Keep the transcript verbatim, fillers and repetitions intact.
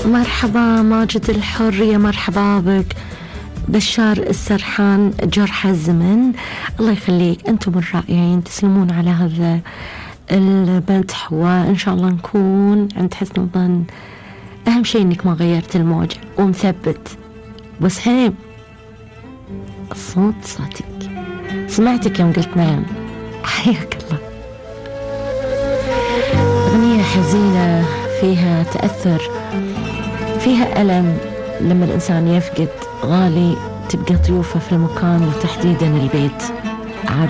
مرحبا ماجد الحر، يا مرحبا بك. بشار السرحان، جرح الزمن. الله يخليك، أنتم الرائعين، تسلمون على هذا المدح، وإن شاء الله نكون عند حسن الظن. أهم شيء إنك ما غيرت الموجة ومثبت. وسهيم، الصوت صوتك، سمعتك يوم قلت نعم. حياك الله. أغنية حزينة فيها تأثر، فيها ألم. لما الإنسان يفقد غالي تبقى ضيوفه في المكان، وتحديدا البيت. عادة